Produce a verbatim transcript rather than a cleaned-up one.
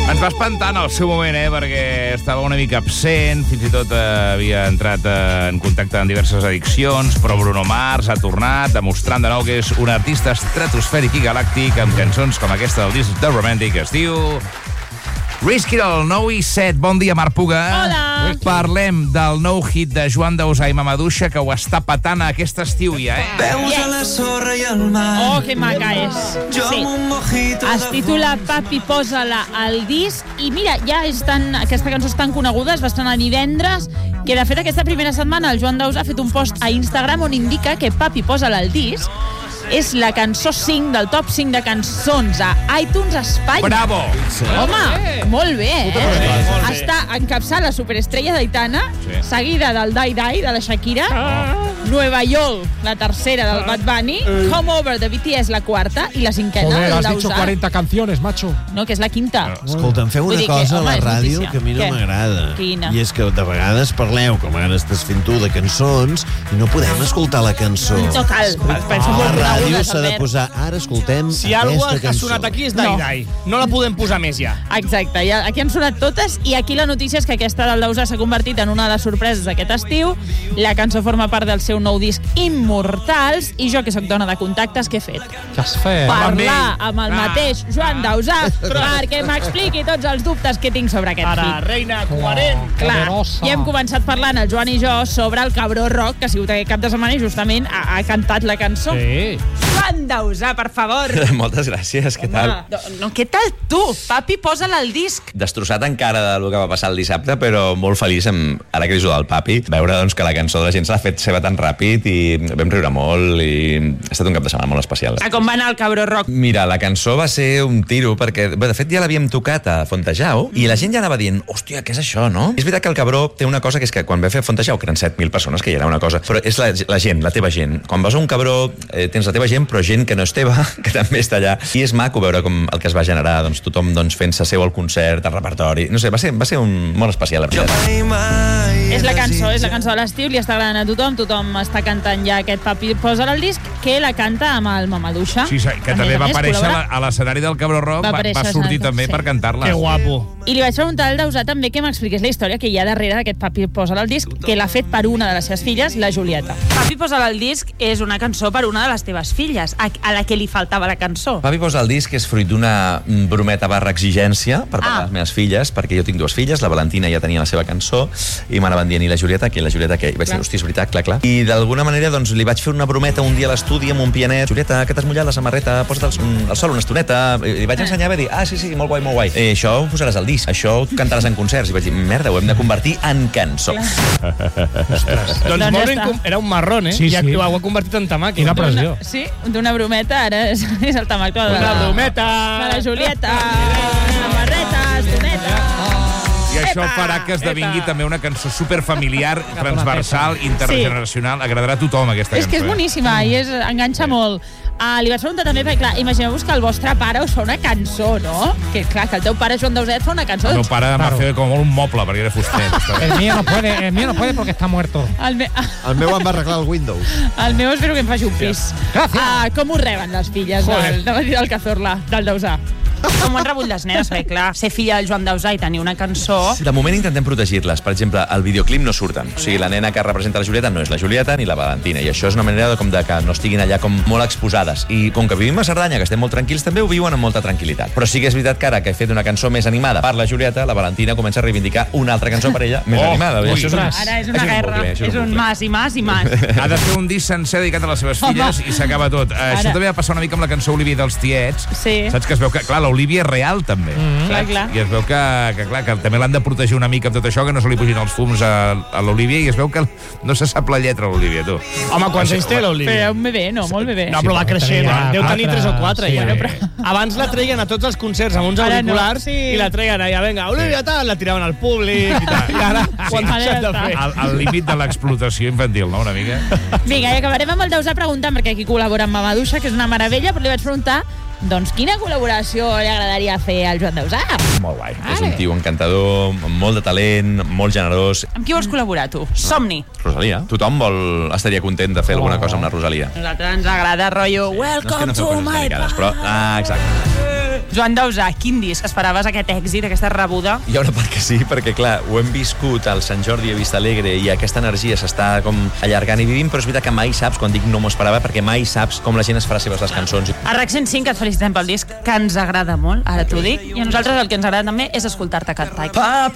Ens va espantar en el seu moment, eh, perquè estava una mica absent, fins i tot eh, havia entrat eh, en contacte amb diverses addiccions, però Bruno Mars ha tornat, demostrant de nou que és un artista estratosfèric i galàctic, amb cançons com aquesta del disc The Romantic, que es diu Risky, el nou i set. Bon dia, Marc Puga. Hola. Parlem del nou hit de Joan Dausà i Mamadouxa, que ho està patant aquest estiu ja, eh? Veus a la sorra i el mar. Oh, que maca és. Sí. Es titula Papi, posa-la al disc. I mira, ja és tan, aquesta cançó és tan coneguda, es va estrenar divendres, que de fet aquesta primera setmana el Joan Dausà ha fet un post a Instagram on indica que Papi, posa-la al disc és la cançó cinc del top cinc de cançons a iTunes Espanya. Bravo! Sí. Home, molt bé, eh? Molt bé. Està encapçant la superestrella d'Aitana, sí. Seguida del Dai Dai, de la Shakira, ah. Nueva York, la tercera del Bad Bunny, eh. Come Over, de B T S, la quarta, i la cinquena Joder, del has Dausà. dicho cuarenta canciones, macho. No, que és la quinta. No. Escolta'm, feu una cosa que, home, a la ràdio que a mi no m'agrada. I és que de vegades parleu, com ara estàs fent tu, de cançons, i no podem escoltar la cançó. No cal. A la ràdio s'ha de posar, ara escoltem si aquesta cançó. Si alguna que ha sonat aquí és Dai Dai. No. no la podem posar més ja. Exacte, ja, aquí han sonat totes, i aquí la notícia és que aquesta del Dausà s'ha convertit en una de les sorpreses d'aquest estiu. La cançó forma part del seu nou disc Immortals, i jo, que sóc dona de contactes, què he fet? Què has fet? Parlar amb el mateix Joan Dausà perquè m'expliqui tots els dubtes que tinc sobre aquest Ara, hit. reina, coherent. Oh, clar, i hem començat parlant, el Joan i jo, sobre el Cabró Rock, que ha sigut aquest cap de setmana i justament ha, ha cantat la cançó. Sí. Joan Dausà, per favor. Moltes gràcies, què tal? No, no, què tal tu? Papi, posa-la al disc. Destrossat encara del que va passar el dissabte, però molt feliç, amb, ara que dius del Papi, veure doncs, que la cançó de la gent s'ha fet seva tan ràpid i vam riure molt i ha estat un cap de setmana molt especial. A com va anar el Cabró Rock? Mira, la cançó va ser un tiro, perquè de fet ja l'havíem tocat a Fontejau i la gent ja anava dient, hòstia, què és això, no? És veritat que el Cabró té una cosa que és que quan va fer Fontejau, que eren set mil persones, que ja era una cosa, però és la, la gent, la teva gent. Quan vas a un Cabró eh, tens la teva gent, però gent que no és teva, que també està allà. I és maco veure com el que es va generar, doncs tothom doncs, fent-se seu al concert, al repertori. No sé, va ser, va ser un molt especial, la veritat. És la cançó, és la cançó de l'estiu, li està agradant a tothom, tothom està cantant ja aquest Papi, posa-la al disc, que la canta amb el Mamadouxa. Sí, que també va aparèixer a l'escenari del Cabró Rock, va, va sortir també sí. per cantar-la. Que guapo. I li vaig preguntar al Dausà també que m'expliqués la història que hi ha darrere d'aquest Papi, posa-la al disc, que l'ha fet per una de les seves filles, la Julieta. Papi, posa-la al disc és una cançó per una de les teves filles, a, a la que li faltava la cançó. Papi, posa al disc és fruit d'una brometa barra exigència per part ah. de les meves filles, perquè jo tinc dues filles, la Valentina ja tenia la seva cançó, i m'anaven dient, i la Julieta, que la Julieta, que I vaig dir, hosti, és veritat, clar, clar. I d'alguna manera, doncs, li vaig fer una brometa un dia a l'estudi amb un pianet. Julieta, que t'has mullat la samarreta, posa't al, al sol una estoneta. I li vaig ensenyar, va dir, ah, sí, sí, molt guai, molt guai. Eh, això ho posaràs al disc, això ho cantaràs en concerts. I vaig dir, merda, ho hem de convertir en cançó. Doncs molt ben, era un marrón, eh? Sí, I sí. ho ha convertit en tamac. Quina pressió. Sí, d'una brometa, ara és, és el tamac. De una la, brometa. De la Julieta, samarreta, estoneta. I això farà que esdevingui també una cançó superfamiliar, transversal, intergeneracional. Agradarà a tothom, aquesta cançó. És que és boníssima i és, enganxa molt. Uh, li vaig preguntar també, perquè clar, imagineu-vos que el vostre pare us fa una cançó, no? Que clar, que el teu pare Joan Dausà et fa una cançó. El meu pare m'ha fet com un moble, perquè era fuster. El mío no puede, el mío no puede porque está muerto. El, me... el meu em va arreglar el Windows. El meu espero que em faci un pis. Gràcies. Uh, com ho reben les filles del, del, del Cazorla, del Dausà? Com ho han rebut les nenes, perquè clar, ser filla del Joan Dausà i tenir una cançó... De moment intentem protegir-les. Per exemple, al videoclip no surten. O sigui, la nena que representa la Julieta no és la Julieta ni la Valentina. I això és una manera de, com de que no estiguin allà com molt exposades. I com que vivim a Cerdanya, que estem molt tranquils, també ho viuen amb molta tranquil·litat. Però sí que és veritat que ara que he fet una cançó més animada per la Julieta, la Valentina comença a reivindicar una altra cançó per ella més oh, animada. Ui, això és un, ara és una és guerra. Un bucle, és un, un mas i mas i mas. Ha de fer un disc sencer dedicat a les seves filles i s'acaba tot. Ara. Això també va passar una mica amb la cançó Olivia dels Tiets. Sí. Saps que es veu que, clar, l'Olivia és real, també. Mm-hmm. Clar, clar. I es veu que, que, clar, que també l'han de protegir una mica amb tot això, que no se li pugin els fums a, a l'Olivia, i es veu que no se sap la lletra, l'Olivia, tu. Home, quants anys té l'Olivia? Però un bebè, no? Molt bebè. No, però va creixent, eh? Deu tenir tres o quatre, sí. ja. Bueno, però... Abans la treien a tots els concerts amb uns ara auriculars no, sí. i la treien allà, vinga, Olivia, tal, la tiraven al públic i tal. I ara, quan sí. deixat de fer? Al, al límit de l'explotació infantil, no?, una mica. Vinga, i acabarem amb el Dausà preguntant, perquè aquí col·labora amb Mamadouxa, que és una meravella, però li vaig preguntar doncs quina col·laboració li agradaria fer al Joan Dausà? Molt guai. Vale. És un tio encantador, amb molt de talent, molt generós. Amb qui vols col·laborar, tu? Som-n'hi. Rosalia. Tothom vol, estaria content de fer oh. alguna cosa amb la Rosalia. A nosaltres ens agrada rotllo Welcome no és que no to my però, ah, exacte. Joan Dausà, quin disc? Esperaves aquest èxit, aquesta rebuda? Hi ha una part que sí, perquè clar, ho hem viscut al Sant Jordi a Vista Alegre i aquesta energia s'està com allargant i vivint, però és veritat que mai saps, quan dic no m'ho esperava, perquè mai saps com la gent es farà seves les cançons. A RAC cent cinc et felicitem pel disc, que ens agrada molt, ara t'ho dic, i a nosaltres el que ens agrada també és escoltar-te cantar. Papi